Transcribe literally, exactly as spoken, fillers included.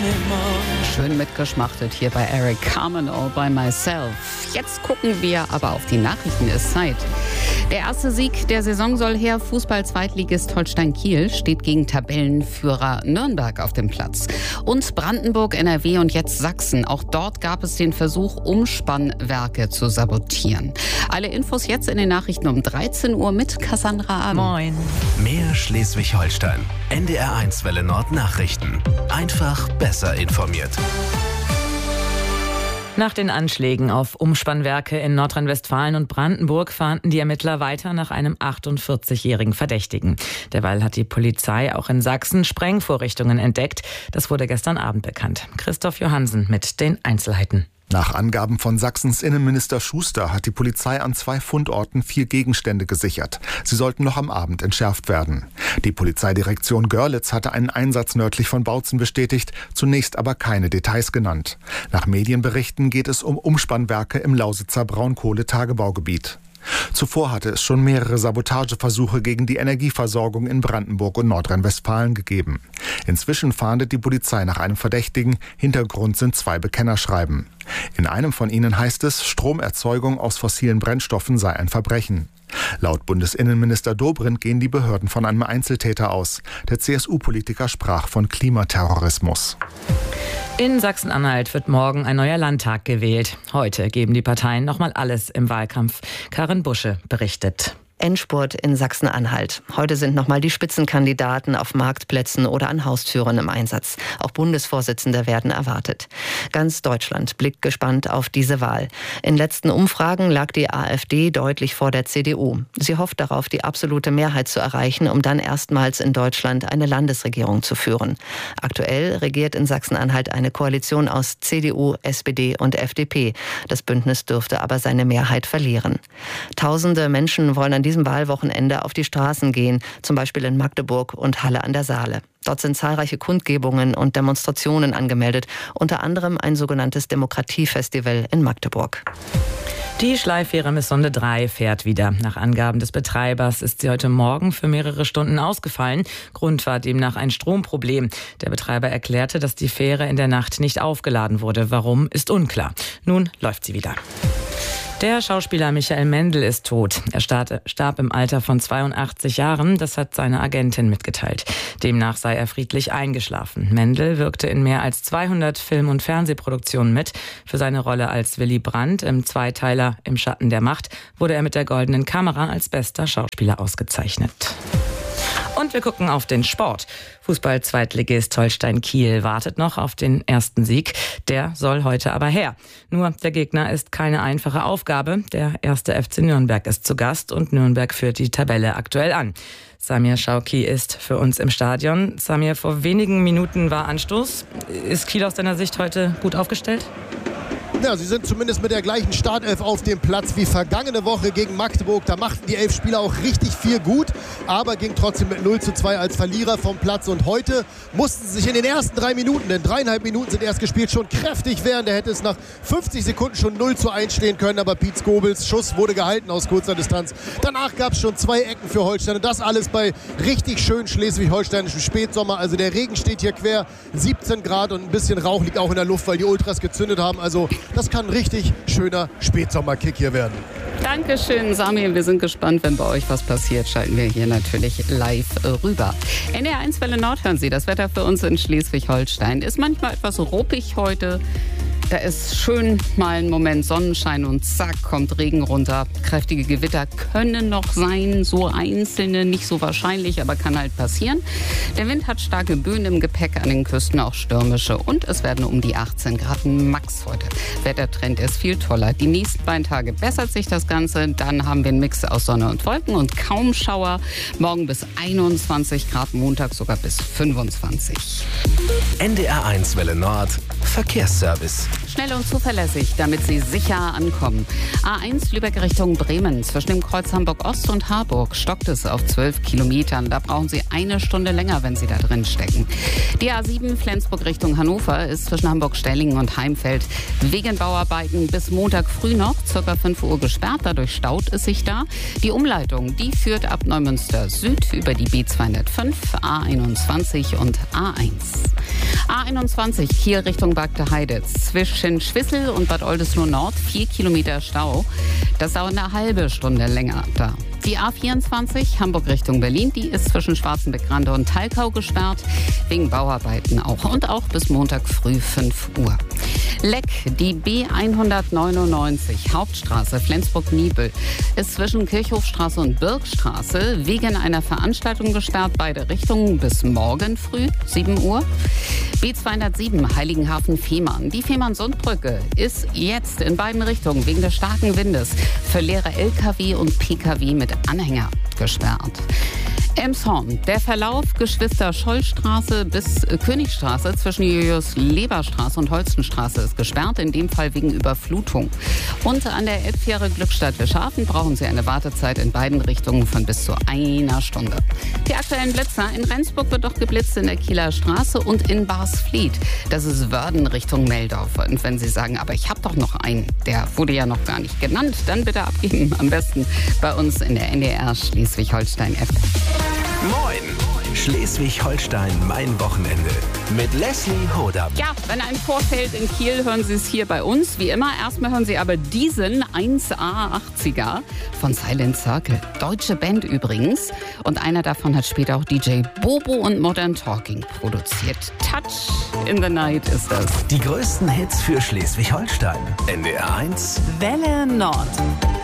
Schön mitgeschmachtet hier bei Eric Carmen All By Myself. Jetzt gucken wir aber auf die Nachrichten, ist Zeit. Der erste Sieg der Saison soll her. Fußball-Zweitligist Holstein Kiel steht gegen Tabellenführer Nürnberg auf dem Platz. Und Brandenburg, N R W und jetzt Sachsen. Auch dort gab es den Versuch, Umspannwerke zu sabotieren. Alle Infos jetzt in den Nachrichten um dreizehn Uhr mit Cassandra Abend. Moin. Mehr Schleswig-Holstein. N D R eins Welle Nord Nachrichten. Einfach besser informiert. Nach den Anschlägen auf Umspannwerke in Nordrhein-Westfalen und Brandenburg fahnden die Ermittler weiter nach einem achtundvierzigjährigen Verdächtigen. Derweil hat die Polizei auch in Sachsen Sprengvorrichtungen entdeckt. Das wurde gestern Abend bekannt. Christoph Johansen mit den Einzelheiten. Nach Angaben von Sachsens Innenminister Schuster hat die Polizei an zwei Fundorten vier Gegenstände gesichert. Sie sollten noch am Abend entschärft werden. Die Polizeidirektion Görlitz hatte einen Einsatz nördlich von Bautzen bestätigt, zunächst aber keine Details genannt. Nach Medienberichten geht es um Umspannwerke im Lausitzer Braunkohletagebaugebiet. Zuvor hatte es schon mehrere Sabotageversuche gegen die Energieversorgung in Brandenburg und Nordrhein-Westfalen gegeben. Inzwischen fahndet die Polizei nach einem Verdächtigen. Hintergrund sind zwei Bekennerschreiben. In einem von ihnen heißt es, Stromerzeugung aus fossilen Brennstoffen sei ein Verbrechen. Laut Bundesinnenminister Dobrindt gehen die Behörden von einem Einzeltäter aus. Der C S U-Politiker sprach von Klimaterrorismus. In Sachsen-Anhalt wird morgen ein neuer Landtag gewählt. Heute geben die Parteien nochmal alles im Wahlkampf. Karin Busche berichtet. Endspurt in Sachsen-Anhalt. Heute sind nochmal die Spitzenkandidaten auf Marktplätzen oder an Haustüren im Einsatz. Auch Bundesvorsitzende werden erwartet. Ganz Deutschland blickt gespannt auf diese Wahl. In letzten Umfragen lag die AfD deutlich vor der C D U. Sie hofft darauf, die absolute Mehrheit zu erreichen, um dann erstmals in Deutschland eine Landesregierung zu führen. Aktuell regiert in Sachsen-Anhalt eine Koalition aus C D U, S P D und F D P. Das Bündnis dürfte aber seine Mehrheit verlieren. Tausende Menschen wollen an diesem Wahlwochenende auf die Straßen gehen, zum Beispiel in Magdeburg und Halle an der Saale. Dort sind zahlreiche Kundgebungen und Demonstrationen angemeldet, unter anderem ein sogenanntes Demokratiefestival in Magdeburg. Die Schleifähre Missonde drei fährt wieder. Nach Angaben des Betreibers ist sie heute Morgen für mehrere Stunden ausgefallen. Grund war demnach ein Stromproblem. Der Betreiber erklärte, dass die Fähre in der Nacht nicht aufgeladen wurde. Warum, ist unklar. Nun läuft sie wieder. Der Schauspieler Michael Mendl ist tot. Er starb im Alter von zweiundachtzig Jahren, das hat seine Agentin mitgeteilt. Demnach sei er friedlich eingeschlafen. Mendl wirkte in mehr als zweihundert Film- und Fernsehproduktionen mit. Für seine Rolle als Willy Brandt im Zweiteiler Im Schatten der Macht wurde er mit der Goldenen Kamera als bester Schauspieler ausgezeichnet. Und wir gucken auf den Sport. Fußball-Zweitligist Holstein Kiel wartet noch auf den ersten Sieg. Der soll heute aber her. Nur der Gegner ist keine einfache Aufgabe. Der erste F C Nürnberg ist zu Gast und Nürnberg führt die Tabelle aktuell an. Samir Schauki ist für uns im Stadion. Samir, vor wenigen Minuten war Anstoß. Ist Kiel aus deiner Sicht heute gut aufgestellt? Ja, sie sind zumindest mit der gleichen Startelf auf dem Platz wie vergangene Woche gegen Magdeburg. Da machten die elf Spieler auch richtig viel gut, aber ging trotzdem mit null zu zwei als Verlierer vom Platz. Und heute mussten sie sich in den ersten drei Minuten, denn dreieinhalb Minuten sind erst gespielt, schon kräftig wehren. Da hätte es nach fünfzig Sekunden schon null zu eins stehen können, aber Piet Skobels Schuss wurde gehalten aus kurzer Distanz. Danach gab es schon zwei Ecken für Holstein und das alles bei richtig schön schleswig-holsteinischem Spätsommer. Also der Regen steht hier quer, siebzehn Grad und ein bisschen Rauch liegt auch in der Luft, weil die Ultras gezündet haben. Also das kann ein richtig schöner Spätsommerkick hier werden. Dankeschön, Samir. Wir sind gespannt, wenn bei euch was passiert, schalten wir hier natürlich live rüber. N D R eins Welle Nord hören Sie. Das Wetter für uns in Schleswig-Holstein ist manchmal etwas ruppig heute. Da ist schön mal ein Moment Sonnenschein und zack, kommt Regen runter. Kräftige Gewitter können noch sein, so einzelne, nicht so wahrscheinlich, aber kann halt passieren. Der Wind hat starke Böen im Gepäck, an den Küsten auch stürmische und es werden um die achtzehn Grad max heute. Wettertrend ist viel toller. Die nächsten beiden Tage bessert sich das Ganze, dann haben wir einen Mix aus Sonne und Wolken und kaum Schauer. Morgen bis einundzwanzig Grad, Montag sogar bis fünfundzwanzig. N D R eins Welle Nord, Verkehrsservice. schnell und zuverlässig, damit Sie sicher ankommen. A eins Lübeck Richtung Bremen. Zwischen dem Kreuz Hamburg Ost und Harburg stockt es auf zwölf Kilometern. Da brauchen Sie eine Stunde länger, wenn Sie da drin stecken. Die A sieben Flensburg Richtung Hannover ist zwischen Hamburg-Stellingen und Heimfeld wegen Bauarbeiten bis Montag früh noch circa fünf Uhr gesperrt. Dadurch staut es sich da. Die Umleitung, die führt ab Neumünster Süd über die B zweihundertfünf, A einundzwanzig und A eins. A einundzwanzig Kiel Richtung Bagde Heide. Zwischen Schwissel und Bad Oldesloe Nord vier Kilometer Stau. Das dauert eine halbe Stunde länger da. Die A vierundzwanzig Hamburg Richtung Berlin, die ist zwischen Schwarzenbeck-Rande und Talkau gesperrt, wegen Bauarbeiten auch. Und auch bis Montag früh fünf Uhr. Leck, die B hundertneunundneunzig Hauptstraße Flensburg-Niebel ist zwischen Kirchhofstraße und Birkstraße wegen einer Veranstaltung gesperrt, beide Richtungen bis morgen früh sieben Uhr. B zweihundertsieben Heiligenhafen-Fehmarn. Die Fehmarn-Sundbrücke ist jetzt in beiden Richtungen wegen des starken Windes für leere L K W und P K W mit Anhänger gesperrt. Elmshorn, der Verlauf Geschwister-Scholl-Straße bis Königstraße zwischen Julius-Leber-Straße und Holstenstraße ist gesperrt, in dem Fall wegen Überflutung. Und an der Elbfähre Glückstadt-Wischhafen brauchen Sie eine Wartezeit in beiden Richtungen von bis zu einer Stunde. Die aktuellen Blitzer: in Rendsburg wird doch geblitzt in der Kieler Straße und in Barsfleet. Das ist Wörden Richtung Meldorf. Und wenn Sie sagen, aber ich habe doch noch einen, der wurde ja noch gar nicht genannt, dann bitte abgeben. Am besten bei uns in der N D R Schleswig-Holstein-App. Moin! Schleswig-Holstein, mein Wochenende. Mit Leslie Hodam. Ja, wenn ein Tor fällt in Kiel, hören Sie es hier bei uns. Wie immer, erstmal hören Sie aber diesen eins A achtziger von Silent Circle. Deutsche Band übrigens. Und einer davon hat später auch D J Bobo und Modern Talking produziert. Touch in the Night ist das. Die größten Hits für Schleswig-Holstein. N D R eins Welle Nord.